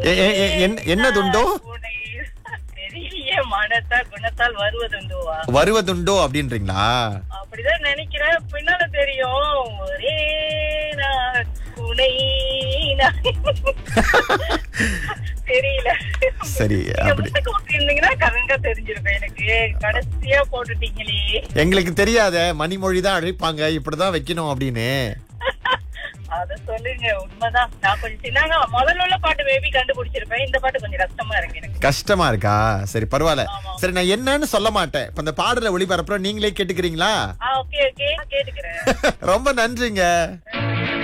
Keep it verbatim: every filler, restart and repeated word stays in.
எ- எ- எ- என்ன- என்னதுண்டோ உன்னை தெரியலையே, மனத்தால் குணத்தால் வருவதுண்டுவா? வருவதுண்டோ அப்படின்றீங்களா? அப்படிதான் நினைக்கிறேன். பின்னால தெரியும். ஒரே நாள் துணை நான். தெரியல. சரி, நீங்க அப்படி முன்னுக்கு விட்டிருந்தீங்கன்னா கரெக்டா தெரிஞ்சிருக்கும் எனக்கு. கடைசியா போட்டுட்டீங்களே. எங்களுக்கு தெரியாத மணிமொழி தான் அழைப்பாங்க, இப்படிதான் வைக்கணும் அப்படின்னு. அத சொல்லுங்க. உண்மைதான். நான் கொஞ்சம் சின்னங்க முதல்ல உள்ள பாட்டு மேபி கண்டுபிடிச்சிருப்பேன். இந்த பாட்டு கொஞ்சம் கஷ்டமா இருக்கு எனக்கு. கஷ்டமா இருக்கா? சரி, பரவாயில்ல. ஆமா. சரி, நான் என்னன்னு சொல்ல மாட்டேன். இப்ப இந்த பாடலை ஒளிபரப்புற நீங்களே கேட்டுக்கிறீங்களா? ஓகே ஓகே கேட்டுக்கிறேன். ரொம்ப நன்றிங்க.